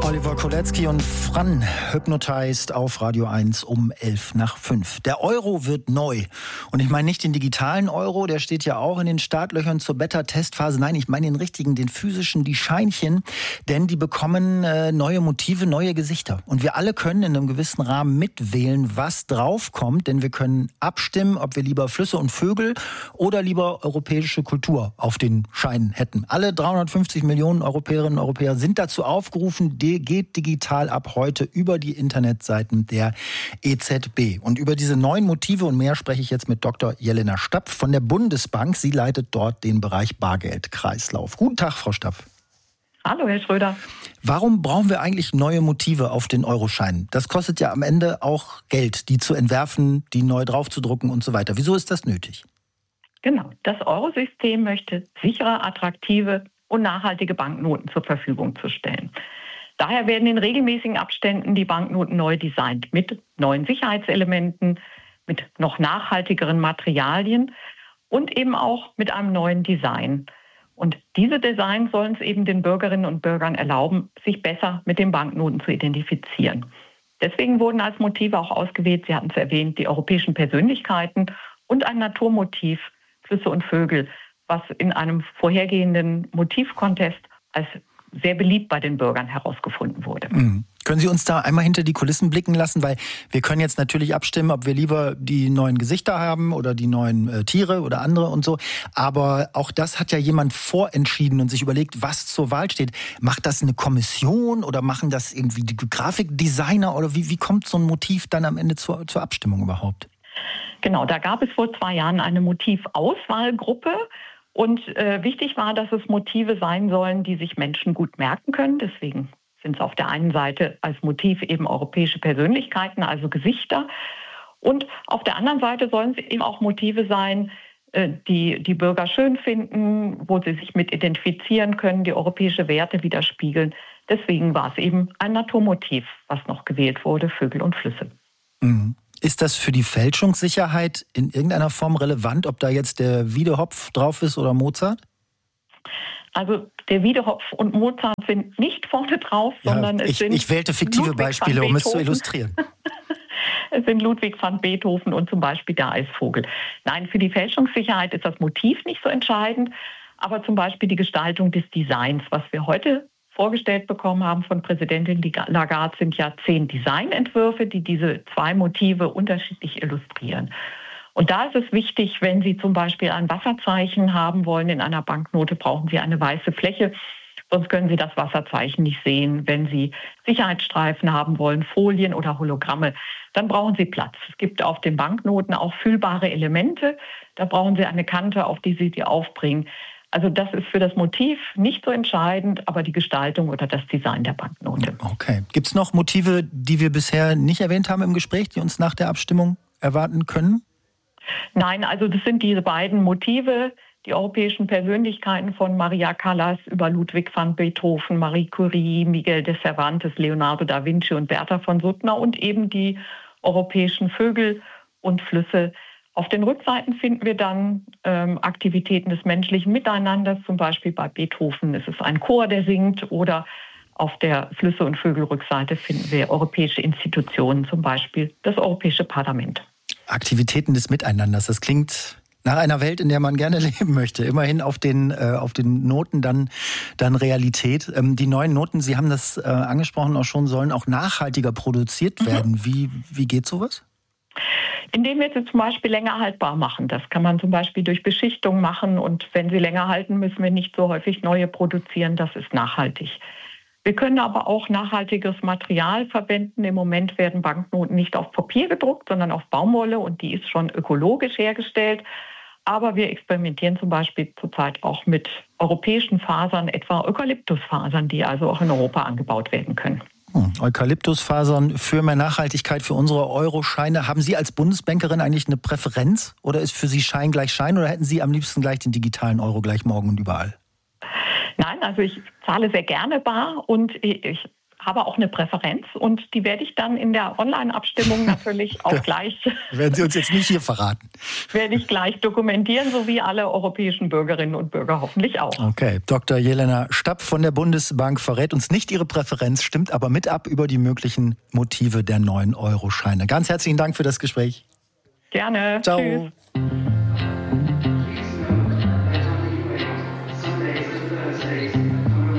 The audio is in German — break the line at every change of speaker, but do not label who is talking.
Oliver Kolecki und Fran Hypnotized auf Radio 1 um 5:11. Der Euro wird neu. Und ich meine nicht den digitalen Euro, der steht ja auch in den Startlöchern zur Beta-Testphase. Nein, ich meine den richtigen, den physischen, die Scheinchen. Denn die bekommen neue Motive, neue Gesichter. Und wir alle können in einem gewissen Rahmen mitwählen, was draufkommt. Denn wir können abstimmen, ob wir lieber Flüsse und Vögel oder lieber europäische Kultur auf den Scheinen hätten. Alle 350 Millionen Europäerinnen und Europäer sind dazu aufgerufen, geht digital ab heute über die Internetseiten der EZB. Und über diese neuen Motive und mehr spreche ich jetzt mit Dr. Jelena Stapf von der Bundesbank. Sie leitet dort den Bereich Bargeldkreislauf. Guten Tag, Frau Stapf.
Hallo, Herr Schröder.
Warum brauchen wir eigentlich neue Motive auf den Euroscheinen? Das kostet ja am Ende auch Geld, die zu entwerfen, die neu draufzudrucken und so weiter. Wieso ist das nötig?
Genau, das Eurosystem möchte sichere, attraktive und nachhaltige Banknoten zur Verfügung zu stellen. Daher werden in regelmäßigen Abständen die Banknoten neu designt mit neuen Sicherheitselementen, mit noch nachhaltigeren Materialien und eben auch mit einem neuen Design. Und diese Designs sollen es eben den Bürgerinnen und Bürgern erlauben, sich besser mit den Banknoten zu identifizieren. Deswegen wurden als Motive auch ausgewählt, Sie hatten es erwähnt, die europäischen Persönlichkeiten und ein Naturmotiv, Flüsse und Vögel, was in einem vorhergehenden Motivcontest als sehr beliebt bei den Bürgern herausgefunden wurde.
Können Sie uns da einmal hinter die Kulissen blicken lassen? Weil wir können jetzt natürlich abstimmen, ob wir lieber die neuen Gesichter haben oder die neuen Tiere oder andere und so. Aber auch das hat ja jemand vorentschieden und sich überlegt, was zur Wahl steht. Macht das eine Kommission oder machen das irgendwie die Grafikdesigner? Oder wie kommt so ein Motiv dann am Ende zur Abstimmung überhaupt?
Genau, da gab es vor 2 Jahren eine Motivauswahlgruppe. Und wichtig war, dass es Motive sein sollen, die sich Menschen gut merken können. Deswegen sind es auf der einen Seite als Motiv eben europäische Persönlichkeiten, also Gesichter. Und auf der anderen Seite sollen es eben auch Motive sein, die die Bürger schön finden, wo sie sich mit identifizieren können, die europäische Werte widerspiegeln. Deswegen war es eben ein Naturmotiv, was noch gewählt wurde, Vögel und Flüsse.
Ist das für die Fälschungssicherheit in irgendeiner Form relevant, ob da jetzt der Wiedehopf drauf ist oder Mozart?
Also der Wiedehopf und Mozart sind nicht vorne drauf, sondern es sind...
Ich wählte fiktive Beispiele, um es zu illustrieren.
Es sind Ludwig van Beethoven und zum Beispiel der Eisvogel. Nein, für die Fälschungssicherheit ist das Motiv nicht so entscheidend, aber zum Beispiel die Gestaltung des Designs, was wir heute vorgestellt bekommen haben von Präsidentin Lagarde, sind ja 10 Designentwürfe, die diese 2 Motive unterschiedlich illustrieren. Und da ist es wichtig, wenn Sie zum Beispiel ein Wasserzeichen haben wollen in einer Banknote, brauchen Sie eine weiße Fläche, sonst können Sie das Wasserzeichen nicht sehen. Wenn Sie Sicherheitsstreifen haben wollen, Folien oder Hologramme, dann brauchen Sie Platz. Es gibt auf den Banknoten auch fühlbare Elemente, da brauchen Sie eine Kante, auf die Sie die aufbringen. Also das ist für das Motiv nicht so entscheidend, aber die Gestaltung oder das Design der Banknote.
Okay. Gibt es noch Motive, die wir bisher nicht erwähnt haben im Gespräch, die uns nach der Abstimmung erwarten können?
Nein, also das sind diese beiden Motive, die europäischen Persönlichkeiten von Maria Callas über Ludwig van Beethoven, Marie Curie, Miguel de Cervantes, Leonardo da Vinci und Bertha von Suttner und eben die europäischen Vögel und Flüsse. Auf den Rückseiten finden wir dann Aktivitäten des menschlichen Miteinanders, zum Beispiel bei Beethoven ist es ein Chor, der singt, oder auf der Flüsse- und Vögelrückseite finden wir europäische Institutionen, zum Beispiel das Europäische Parlament.
Aktivitäten des Miteinanders, das klingt nach einer Welt, in der man gerne leben möchte. Immerhin auf den Noten dann Realität. Die neuen Noten, Sie haben das angesprochen auch schon, sollen auch nachhaltiger produziert werden. Wie geht sowas?
Indem wir sie zum Beispiel länger haltbar machen. Das kann man zum Beispiel durch Beschichtung machen. Und wenn sie länger halten, müssen wir nicht so häufig neue produzieren. Das ist nachhaltig. Wir können aber auch nachhaltiges Material verwenden. Im Moment werden Banknoten nicht auf Papier gedruckt, sondern auf Baumwolle. Und die ist schon ökologisch hergestellt. Aber wir experimentieren zum Beispiel zurzeit auch mit europäischen Fasern, etwa Eukalyptusfasern, die also auch in Europa angebaut werden können.
Eukalyptusfasern für mehr Nachhaltigkeit für unsere Euroscheine. Haben Sie als Bundesbankerin eigentlich eine Präferenz? Oder ist für Sie Schein gleich Schein? Oder hätten Sie am liebsten gleich den digitalen Euro gleich morgen und überall?
Nein, also ich zahle sehr gerne bar und ich habe auch eine Präferenz und die werde ich dann in der Online-Abstimmung natürlich auch gleich...
Werden Sie uns jetzt nicht hier verraten.
Werde ich gleich dokumentieren, so wie alle europäischen Bürgerinnen und Bürger hoffentlich auch.
Okay, Dr. Jelena Stapp von der Bundesbank verrät uns nicht ihre Präferenz, stimmt aber mit ab über die möglichen Motive der neuen Euro-Scheine. Ganz herzlichen Dank für das Gespräch.
Gerne.
Ciao.
Tschüss.